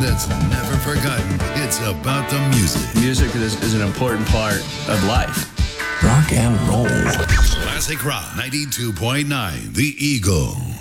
that's never forgotten. It's about the music. Music is an important part of life. Rock and roll. Classic Rock 92.9, The Eagle.